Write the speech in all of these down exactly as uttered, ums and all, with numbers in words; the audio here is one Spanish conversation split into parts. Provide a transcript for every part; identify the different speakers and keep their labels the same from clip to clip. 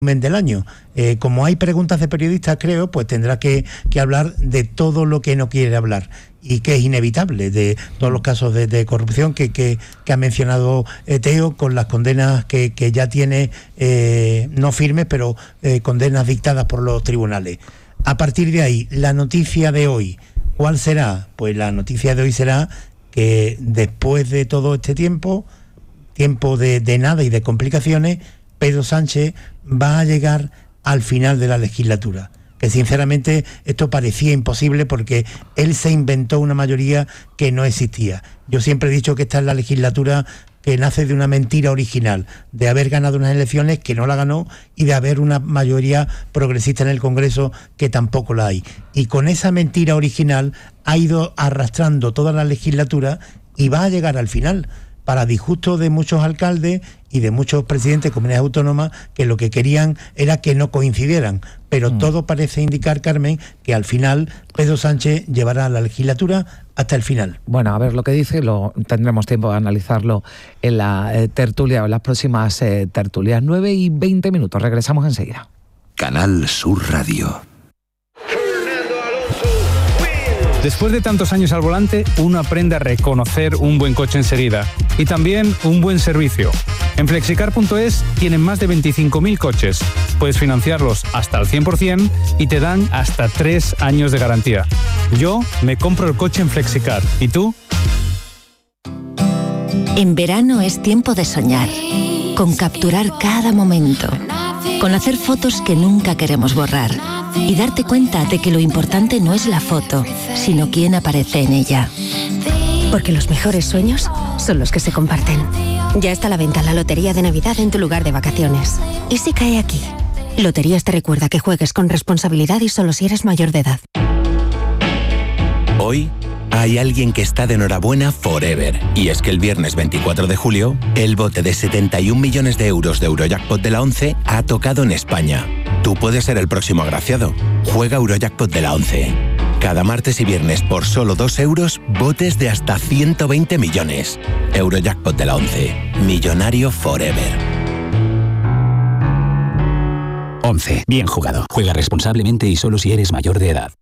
Speaker 1: del año. Eh, como hay preguntas de periodistas, creo, pues tendrá que, que hablar de todo lo que no quiere hablar y que es inevitable, de todos los casos de, de corrupción que, que, que ha mencionado eh, Teo, con las condenas que, que ya tiene, eh, no firmes, pero eh, condenas dictadas por los tribunales. A partir de ahí, la noticia de hoy, ¿cuál será? Pues la noticia de hoy será que después de todo este tiempo, tiempo de, de nada y de complicaciones, Pedro Sánchez va a llegar al final de la legislatura, que sinceramente esto parecía imposible porque él se inventó una mayoría que no existía. Yo siempre he dicho que esta es la legislatura que nace de una mentira original, de haber ganado unas elecciones que no la ganó y de haber una mayoría progresista en el Congreso que tampoco la hay. Y con esa mentira original ha ido arrastrando toda la legislatura y va a llegar al final, para disgusto de muchos alcaldes y de muchos presidentes de comunidades autónomas que lo que querían era que no coincidieran. Pero mm. todo parece indicar, Carmen, que al final Pedro Sánchez llevará la legislatura hasta el final.
Speaker 2: Bueno, a ver lo que dice, lo tendremos tiempo de analizarlo en la eh, tertulia o en las próximas eh, tertulias. nueve y veinte minutos, regresamos enseguida.
Speaker 3: Canal Sur Radio.
Speaker 4: Después de tantos años al volante, uno aprende a reconocer un buen coche enseguida y también un buen servicio. En flexicar punto es tienen más de veinticinco mil coches. Puedes financiarlos hasta el cien por ciento y te dan hasta tres años de garantía. Yo me compro el coche en Flexicar. ¿Y tú?
Speaker 5: En verano es tiempo de soñar, con capturar cada momento, con hacer fotos que nunca queremos borrar y darte cuenta de que lo importante no es la foto, sino quién aparece en ella.
Speaker 6: Porque los mejores sueños son los que se comparten. Ya está a la venta la Lotería de Navidad en tu lugar de vacaciones. ¿Y si cae aquí? Loterías te recuerda que juegues con responsabilidad y solo si eres mayor de edad.
Speaker 3: Hoy hay alguien que está de enhorabuena forever. Y es que el viernes veinticuatro de julio, el bote de setenta y un millones de euros de Eurojackpot de la ONCE ha tocado en España. Tú puedes ser el próximo agraciado. Juega Eurojackpot de la ONCE. Cada martes y viernes por solo dos euros, botes de hasta ciento veinte millones. Eurojackpot de la ONCE. Millonario forever.
Speaker 7: ONCE. Bien jugado. Juega responsablemente y solo si eres mayor de edad.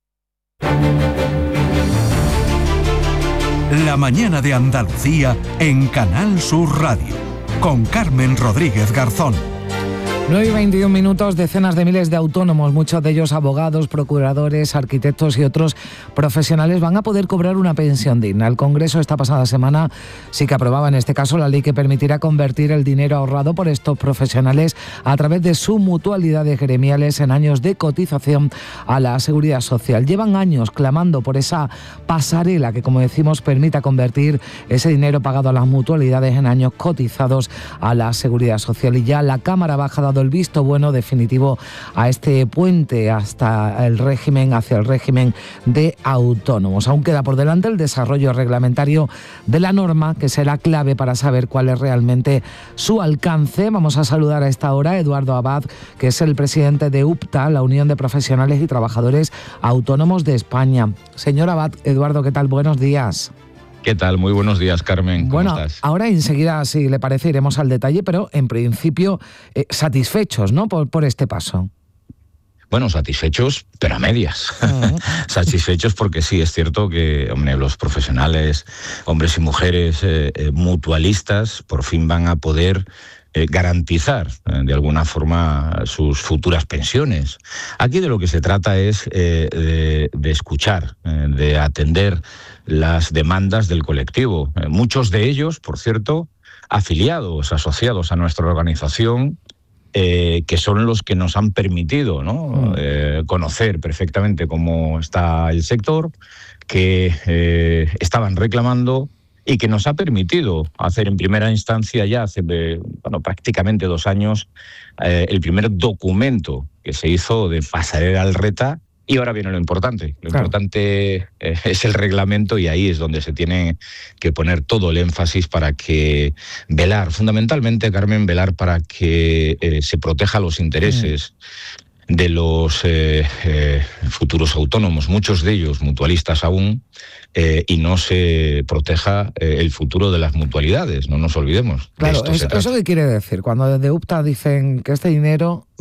Speaker 8: La mañana de Andalucía en Canal Sur Radio, con Carmen Rodríguez Garzón.
Speaker 2: nueve y veintiún minutos, decenas de miles de autónomos, muchos de ellos abogados, procuradores, arquitectos y otros profesionales, van a poder cobrar una pensión digna. El Congreso esta pasada semana sí que aprobaba en este caso la ley que permitirá convertir el dinero ahorrado por estos profesionales a través de sus mutualidades gremiales en años de cotización a la Seguridad Social. Llevan años clamando por esa pasarela que, como decimos, permita convertir ese dinero pagado a las mutualidades en años cotizados a la Seguridad Social. Y ya la Cámara Baja ha dado el visto bueno definitivo a este puente hasta el régimen, hacia el régimen de autónomos. Aún queda por delante el desarrollo reglamentario de la norma, que será clave para saber cuál es realmente su alcance. Vamos a saludar a esta hora a Eduardo Abad, que es el presidente de UPTA, la Unión de Profesionales y Trabajadores Autónomos de España. Señor Abad, Eduardo, ¿qué tal? Buenos días.
Speaker 9: ¿Qué tal? Muy buenos días, Carmen. ¿Cómo
Speaker 2: bueno,
Speaker 9: estás?
Speaker 2: Ahora enseguida, si le parece, iremos al detalle, pero en principio eh, satisfechos, ¿no?, por, por este paso.
Speaker 9: Bueno, satisfechos, pero a medias. Uh-huh. Satisfechos porque sí, es cierto que, hombre, los profesionales, hombres y mujeres eh, eh, mutualistas, por fin van a poder eh, garantizar eh, de alguna forma sus futuras pensiones. Aquí de lo que se trata es eh, de, de escuchar, eh, de atender las demandas del colectivo. Eh, muchos de ellos, por cierto, afiliados, asociados a nuestra organización, eh, que son los que nos han permitido, ¿no?, mm. eh, conocer perfectamente cómo está el sector, que eh, estaban reclamando y que nos ha permitido hacer en primera instancia, ya hace bueno, prácticamente dos años, eh, el primer documento que se hizo de pasarela al RETA. Y ahora viene lo importante. Lo claro. importante eh, es el reglamento, y ahí es donde se tiene que poner todo el énfasis para que velar, fundamentalmente, Carmen, velar para que eh, se proteja los intereses mm. de los eh, eh, futuros autónomos, muchos de ellos mutualistas aún, eh, y no se proteja eh, el futuro de las mutualidades, no nos olvidemos.
Speaker 2: Claro, eso, ¿eso qué quiere decir? Cuando desde UPTA dicen que este dinero